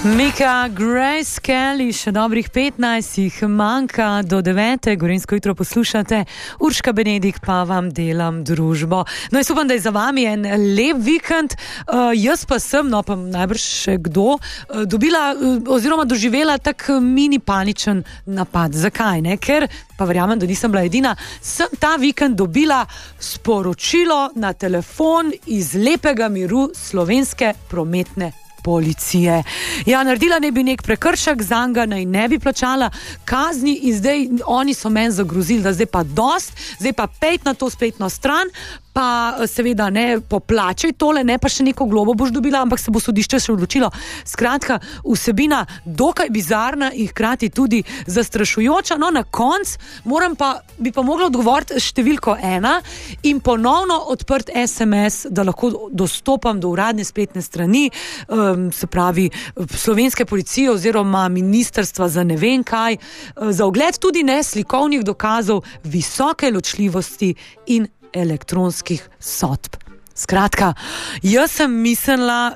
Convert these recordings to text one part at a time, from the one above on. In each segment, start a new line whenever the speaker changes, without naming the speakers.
Mika Grace Kelly, še dobrih 15 jih manjka do 9. Gorenjsko jutro poslušate, Urška Benedik pa vam delam družbo. No, jaz upam, da je za vami en lep vikend, jaz pa sem, no pa najbrž še kdo, dobila oziroma doživela tak mini paničen napad. Zakaj, ne? Ker, pa verjamem, da nisem bila edina, sem ta vikend dobila sporočilo na telefon iz lepega miru slovenske prometne policije. Ja, naredila ne bi nek prekršek, zanga naj ne bi plačala kazni in zdaj oni so meni zagrozili, da zdaj pa dost, zdaj pa pejt na to spletno stran, pa seveda ne poplačaj tole, ne pa še neko globo boš dobila, ampak se bo sodišče še odločilo. Skratka, vsebina dokaj bizarna in hkrati tudi zastrašujoča. No, na konc bi pa mogla odgovoriti številko 1 in ponovno odprt SMS, da lahko dostopam do uradne spletne strani, se pravi slovenske policije oziroma ministrstva za ne vem kaj, za ogled tudi ne slikovnih dokazov visoke ločljivosti in elektronskih sodb. Skratka, jaz sem mislila,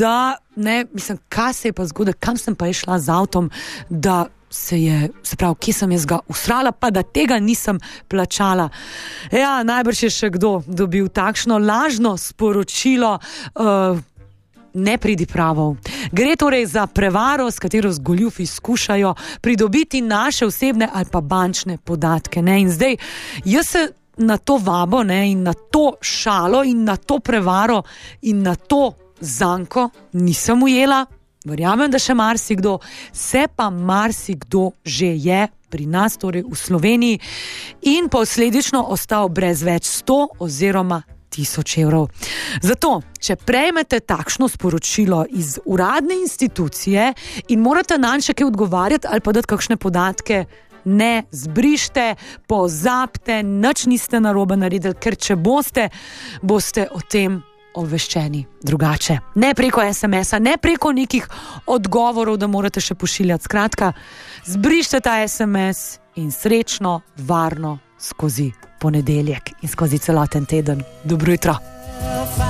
kaj se je pa zgodilo, kam sem pa je šla z avtom, da kje sem jaz ga usrala, pa da tega nisem plačala. Ja, najbrž je še kdo dobil takšno lažno sporočilo, nepridipravov. Gre torej za prevaro, s katero goljufi skušajo pridobiti naše osebne ali pa bančne podatke. Ne? In zdaj, jaz se na to vabo, ne, in na to šalo in na to prevaro in na to zanko nisem ujela. Verjamem, da še marsikdo, se pa marsikdo že je pri nas, torej v Sloveniji, in posledično ostal brez več 100 oziroma 1000 evrov. Zato, če prejmete takšno sporočilo iz uradne institucije in morate nanj še kaj odgovarjati ali pa dati kakšne podatke, ne zbrište, pozabite, nič niste narobe naredili, ker če boste o tem obveščeni drugače. Ne preko SMS-a, ne preko nekih odgovorov, da morate še pošiljati. Skratka, zbrište ta SMS in srečno, varno skozi ponedeljek in skozi celoten teden. Dobro jutro.